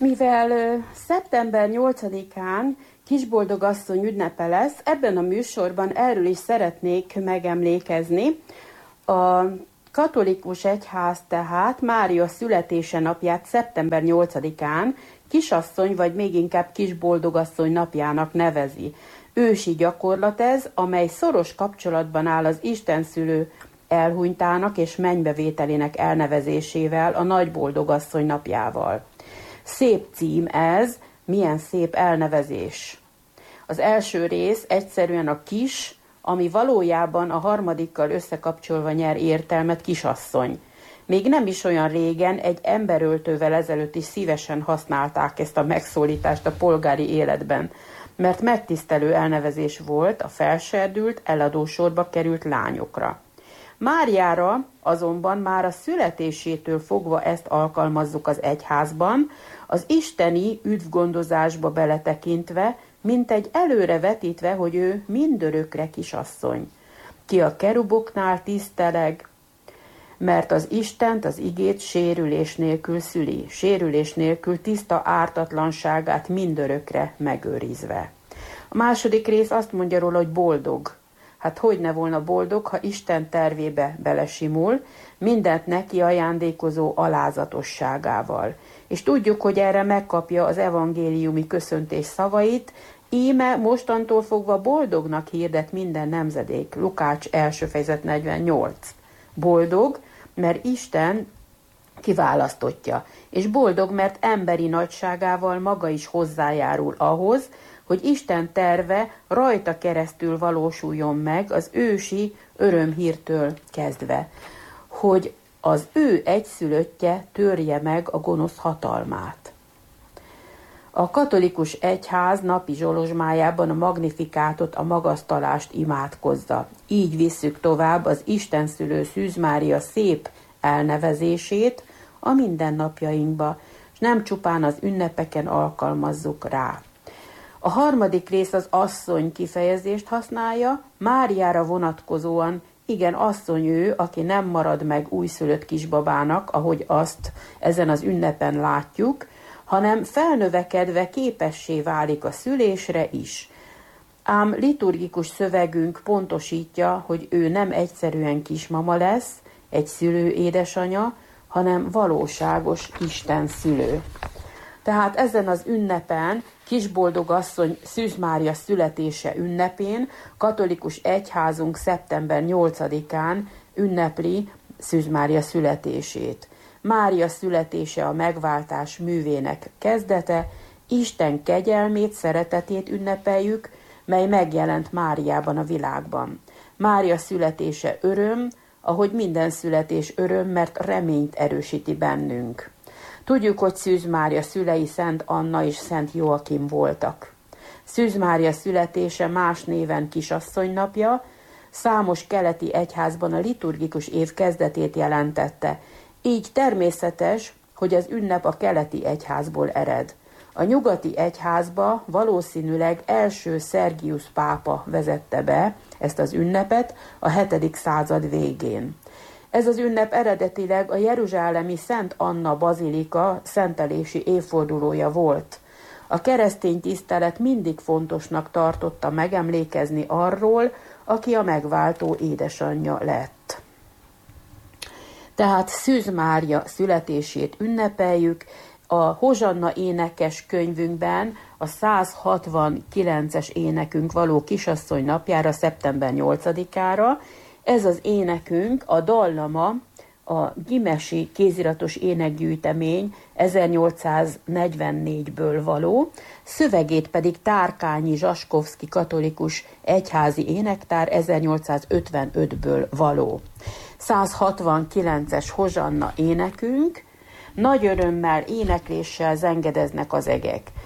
Mivel szeptember 8-án Kisboldogasszony ünnepe lesz, ebben a műsorban erről is szeretnék megemlékezni. A katolikus egyház tehát Mária születése napját szeptember 8-án Kisasszony, vagy még inkább Kisboldogasszony napjának nevezi. Ősi gyakorlat ez, amely szoros kapcsolatban áll az istenszülő elhunytának és mennybevételének elnevezésével, a Nagyboldogasszony napjával. Szép cím ez, milyen szép elnevezés. Az első rész egyszerűen a kis, ami valójában a harmadikkal összekapcsolva nyer értelmet, kisasszony. Még nem is olyan régen, egy emberöltővel ezelőtt is szívesen használták ezt a megszólítást a polgári életben, mert megtisztelő elnevezés volt a felserdült, eladósorba került lányokra. Máriára azonban már a születésétől fogva ezt alkalmazzuk az egyházban, az isteni üdvgondozásba beletekintve, mint egy előre vetítve, hogy ő mindörökre kisasszony. Ki a keruboknál tiszteleg, mert az Istent, az igét sérülés nélkül szüli, sérülés nélkül tiszta ártatlanságát mindörökre megőrizve. A második rész azt mondja róla, hogy boldog. Hát hogy ne volna boldog, ha Isten tervébe belesimul, mindent neki ajándékozó alázatosságával. És tudjuk, hogy erre megkapja az evangéliumi köszöntés szavait, íme mostantól fogva boldognak hirdet minden nemzedék. Lukács 1. fejezet 48. Boldog, mert Isten kiválasztottja, és boldog, mert emberi nagyságával maga is hozzájárul ahhoz, hogy Isten terve rajta keresztül valósuljon meg az ősi örömhírtől kezdve, hogy az ő egyszülöttje törje meg a gonosz hatalmát. A katolikus egyház napi zsolozsmájában a magnifikátot, a magasztalást imádkozza. Így visszük tovább az Istenszülő Szűz Mária szép elnevezését a mindennapjainkba, és nem csupán az ünnepeken alkalmazzuk rá. A harmadik rész az asszony kifejezést használja, Máriára vonatkozóan, igen, asszony ő, aki nem marad meg újszülött kisbabának, ahogy azt ezen az ünnepen látjuk, hanem felnövekedve képessé válik a szülésre is. Ám liturgikus szövegünk pontosítja, hogy ő nem egyszerűen kismama lesz, egy szülő édesanya, hanem valóságos Isten szülő. Tehát ezen az ünnepen, Kisboldogasszony Szűz Mária születése ünnepén, katolikus egyházunk szeptember 8-án ünnepli Szűz Mária születését. Mária születése a megváltás művének kezdete, Isten kegyelmét, szeretetét ünnepeljük, mely megjelent Máriában a világban. Mária születése öröm, ahogy minden születés öröm, mert reményt erősíti bennünk. Tudjuk, hogy Szűz Mária szülei Szent Anna és Szent Joakim voltak. Szűz Mária születése más néven Kisasszony napja, számos keleti egyházban a liturgikus év kezdetét jelentette. Így természetes, hogy az ünnep a keleti egyházból ered. A nyugati egyházba valószínűleg első Szergius pápa vezette be ezt az ünnepet a 7. század végén. Ez az ünnep eredetileg a jeruzsálemi Szent Anna bazilika szentelési évfordulója volt. A keresztény tisztelet mindig fontosnak tartotta megemlékezni arról, aki a megváltó édesanyja lett. Tehát Szűz Mária születését ünnepeljük, a Hozsanna énekes könyvünkben a 169-es énekünk való Kisasszony napjára, szeptember 8-ára. Ez az énekünk, a dallama, a Gimesi kéziratos énekgyűjtemény 1844-ből való, szövegét pedig Tárkányi Zsaskovszki katolikus egyházi énektár 1855-ből való. 169-es Hozsanna énekünk, nagy örömmel, énekléssel zengedeznek az egek.